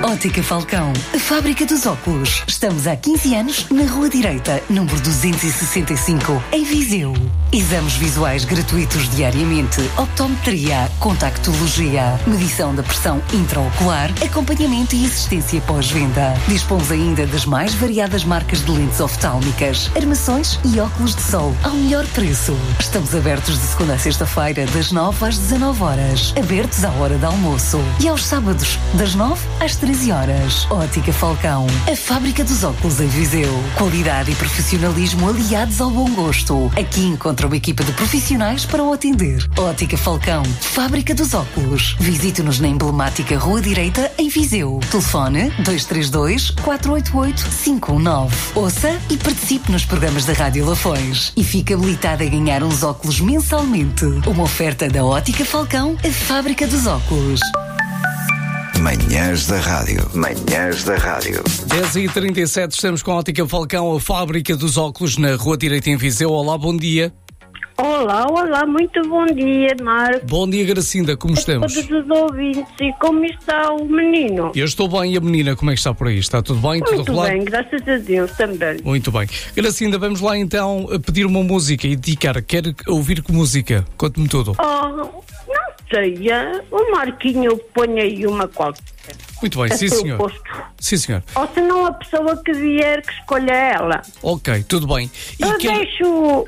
Ótica Falcão, a fábrica dos óculos. Estamos há 15 anos na Rua Direita, número 265, em Viseu. Exames visuais gratuitos diariamente, optometria, contactologia, medição da pressão intraocular, acompanhamento e assistência pós-venda. Dispomos ainda das mais variadas marcas de lentes oftálmicas, armações e óculos de sol ao melhor preço. Estamos abertos de segunda a sexta-feira, das 9 às 19 horas. Abertos à hora de almoço. E aos sábados, das 9 às 13 horas. Ótica Falcão, a fábrica dos óculos em Viseu. Qualidade e profissionalismo aliados ao bom gosto. Aqui encontra uma equipa de profissionais para o atender. Ótica Falcão, fábrica dos óculos. Visite-nos na emblemática Rua Direita, em Viseu. Telefone 232 488 519. Ouça e participe nos programas da Rádio Lafões. E fique habilitado a ganhar uns óculos mensalmente. Uma oferta da Ótica Falcão, a fábrica dos óculos. Manhãs da Rádio. Manhãs da Rádio. 10h37, estamos com a Ótica Falcão, a fábrica dos óculos, na Rua Direita, em Viseu. Olá, bom dia. Olá, muito bom dia, Marco. Bom dia, Gracinda, como estamos? Todos os ouvintes, e como está o menino? Eu estou bem, e a menina, como é que está por aí? Está tudo bem? Muito tudo bem, graças a Deus também. Muito bem. Gracinda, vamos lá então pedir uma música e dedicar. Quer ouvir que música? Conte-me tudo. Não sei, o Marquinho põe aí uma qualquer. Muito bem, sim senhor. Sim senhor. Ou se não, a pessoa que vier que escolha ela. Ok, tudo bem. Eu deixo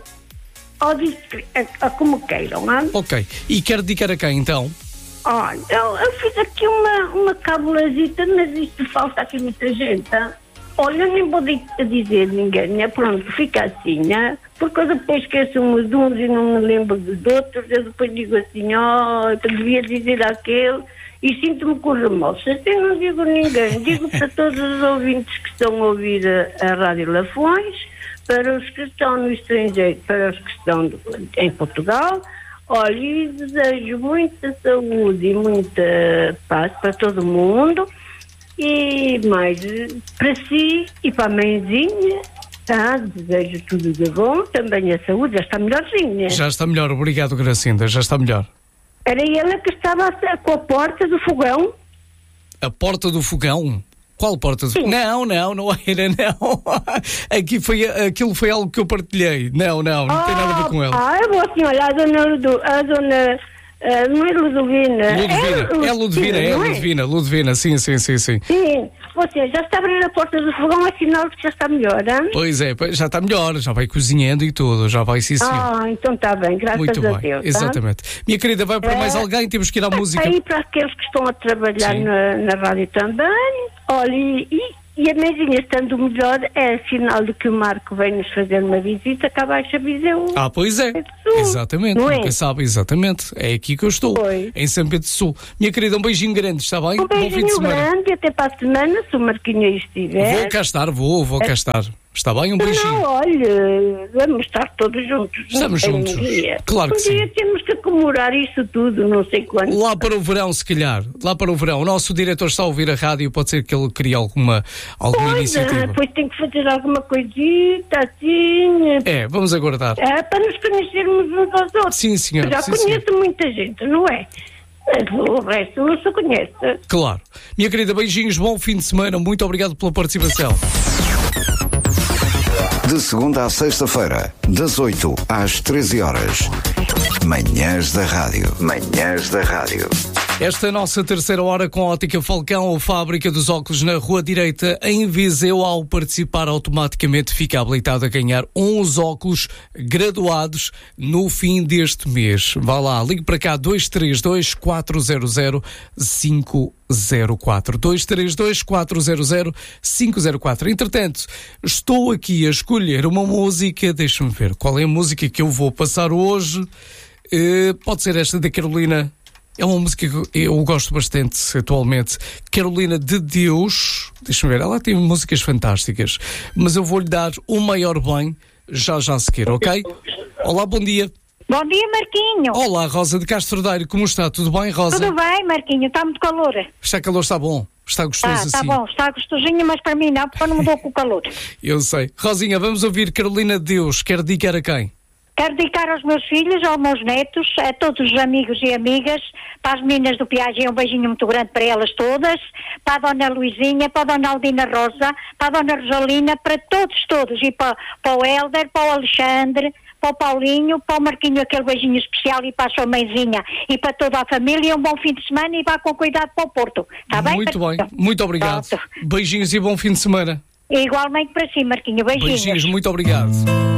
como queiram, não é? Ok, e quer dedicar a quem então? Olha, eu fiz aqui uma cabulazita, mas isto falta aqui muita gente. Olha, eu nem vou dizer ninguém, né? Pronto, fica assim, né? Porque eu depois esqueço-me de uns e não me lembro dos outros. Eu depois digo assim, eu devia dizer aquele, e sinto-me com remorso. Assim não digo ninguém, digo para todos os ouvintes que estão a ouvir a Rádio Lafões, para os que estão no estrangeiro, para os que estão em Portugal. Olha, e desejo muita saúde e muita paz para todo mundo. E mais para si e para a mãezinha, tá? Desejo tudo de bom, também a saúde, já está melhorzinha. Já está melhor, obrigado, Gracinda, já está melhor. Era ela que estava com a porta do fogão. A porta do fogão? Qual porta do fogão? Não era, não. Aquilo foi algo que eu partilhei. Não tem nada a ver com ela. Eu vou assim, olha, a dona não é Ludovina. Ludovina, sim. Sim, você já está abrindo a porta do fogão, é sinal que já está melhor, hein? Pois é, já está melhor, já vai cozinhando e tudo, já vai sim, senhor. Então está bem, graças muito a bem, Deus. Exatamente. Tá? Minha querida, vai para mais alguém, temos que ir à música. Aí para aqueles que estão a trabalhar na rádio também, olha, e a mãezinha estando melhor é sinal de que o Marco vem nos fazer uma visita cá abaixo a Viseu. Pois é. Exatamente, nunca sabe, exatamente. É aqui que eu estou, em São Pedro do Sul. Minha querida, um beijinho grande, está bem? Um beijinho grande, até para a semana, se o Marquinho aí estiver. Vou cá estar, vou cá estar. Está bem? Um beijinho. Não, olha, vamos estar todos juntos. Estamos juntos. Claro que sim. Um dia temos que comemorar isso tudo, não sei quando. Lá para o verão, se calhar. Lá para o verão. O nosso diretor está a ouvir a rádio, pode ser que ele crie alguma iniciativa. Depois tem que fazer alguma coisita assim. Vamos aguardar. Para nos conhecermos uns aos outros. Sim, senhor. Já conheço muita gente, não é? Mas o resto não se conhece. Claro. Minha querida, beijinhos, bom fim de semana. Muito obrigado pela participação. De segunda à sexta-feira, das 8 às 13 horas. Manhãs da Rádio. Manhãs da Rádio. Esta é a nossa terceira hora com a Ótica Falcão, a fábrica dos óculos na Rua Direita, em Viseu. Ao participar, automaticamente fica habilitado a ganhar uns óculos graduados no fim deste mês. Vá lá, ligue para cá, 232 400 504. 232 400 504. Entretanto, estou aqui a escolher uma música. Deixa-me ver qual é a música que eu vou passar hoje. Pode ser esta da Carolina. É uma música que eu gosto bastante atualmente. Carolina de Deus. Deixa-me ver, ela tem músicas fantásticas. Mas eu vou-lhe dar o maior bem já a seguir, ok? Olá, bom dia. Bom dia, Marquinho. Olá, Rosa de Castro Daire. Como está? Tudo bem, Rosa? Tudo bem, Marquinho. Está muito calor. Está calor, está bom. Está gostoso assim. Está bom, está gostosinho, mas para mim não, porque eu não me dou com o calor. Eu sei. Rosinha, vamos ouvir Carolina de Deus. Quer dedicar a quem? Quero dedicar aos meus filhos, aos meus netos, a todos os amigos e amigas, para as meninas do Piaget, um beijinho muito grande para elas todas, para a Dona Luizinha, para a Dona Aldina Rosa, para a Dona Rosalina, para todos, e para o Hélder, para o Alexandre, para o Paulinho, para o Marquinho, aquele beijinho especial, e para a sua mãezinha, e para toda a família, um bom fim de semana e vá com cuidado para o Porto. Está bem? Muito bem, muito obrigado. Pronto. Beijinhos e bom fim de semana. Igualmente para si, Marquinho. Beijinhos. Beijinhos, muito obrigado.